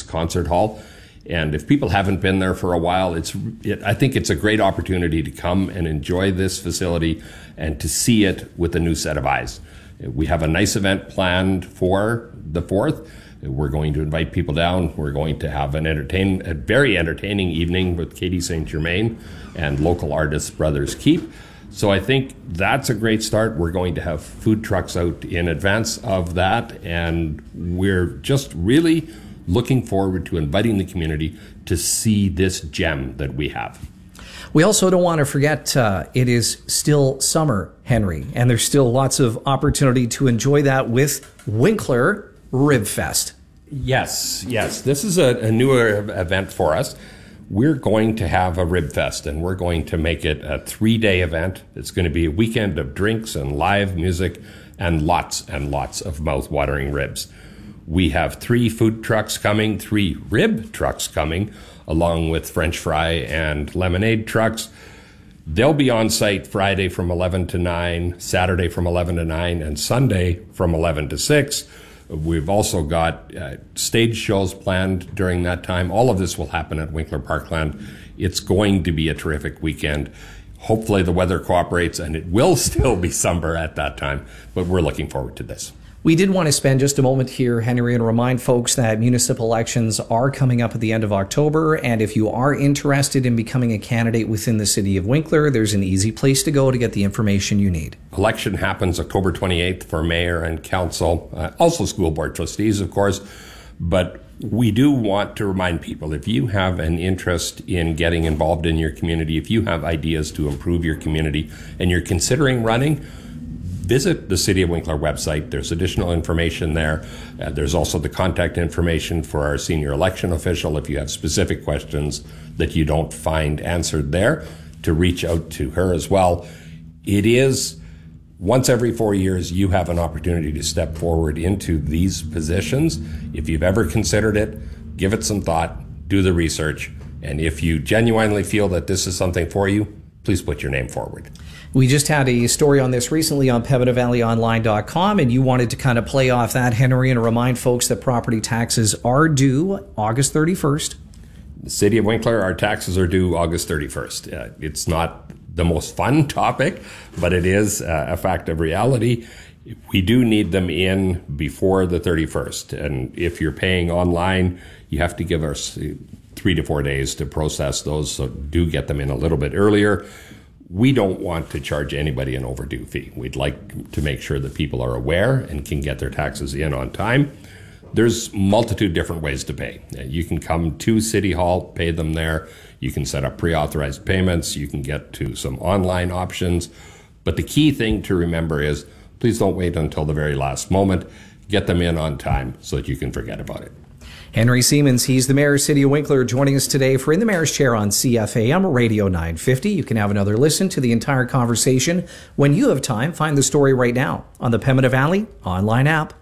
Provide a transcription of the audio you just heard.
Concert Hall. And if people haven't been there for a while, I think it's a great opportunity to come and enjoy this facility and to see it with a new set of eyes. We have a nice event planned for the 4th. We're going to invite people down. We're going to have a very entertaining evening with Katie St. Germain and local artist Brothers Keep. So I think that's a great start. We're going to have food trucks out in advance of that, and we're just really looking forward to inviting the community to see this gem that we have. We also don't want to forget it is still summer, Henry, and there's still lots of opportunity to enjoy that with Winkler Rib Fest. Yes. This is a newer event for us. We're going to have a Rib Fest, and we're going to make it a 3-day event. It's going to be a weekend of drinks and live music and lots of mouth-watering ribs. We have 3 food trucks coming, 3 rib trucks coming, along with French fry and lemonade trucks. They'll be on site Friday from 11 to 9, Saturday from 11 to 9, and Sunday from 11 to 6. We've also got stage shows planned during that time. All of this will happen at Winkler Parkland. It's going to be a terrific weekend. Hopefully the weather cooperates, and it will still be summer at that time, but we're looking forward to this. We did want to spend just a moment here, Henry, and remind folks that municipal elections are coming up at the end of October. And if you are interested in becoming a candidate within the city of Winkler, there's an easy place to go to get the information you need. Election happens October 28th for mayor and council, also school board trustees, of course. But we do want to remind people, if you have an interest in getting involved in your community, if you have ideas to improve your community and you're considering running, visit the City of Winkler website. There's additional information there. There's also the contact information for our senior election official if you have specific questions that you don't find answered there, to reach out to her as well. It is once every 4 years you have an opportunity to step forward into these positions. If you've ever considered it, give it some thought, do the research, and if you genuinely feel that this is something for you, please put your name forward. We just had a story on this recently on PembinaValleyOnline.com, and you wanted to kind of play off that, Henry, and remind folks that property taxes are due August 31st. The City of Winkler, our taxes are due August 31st. It's not the most fun topic, but it is a fact of reality. We do need them in before the 31st, and if you're paying online, you have to give us 3 to 4 days to process those, so do get them in a little bit earlier. We don't want to charge anybody an overdue fee. We'd like to make sure that people are aware and can get their taxes in on time. There's multitude different ways to pay. You can come to City Hall, pay them there. You can set up pre-authorized payments. You can get to some online options. But the key thing to remember is, please don't wait until the very last moment. Get them in on time so that you can forget about it. Henry Siemens, he's the mayor of City of Winkler, joining us today for In the Mayor's Chair on CFAM Radio 950. You can have another listen to the entire conversation when you have time. Find the story right now on the Pembina Valley online app.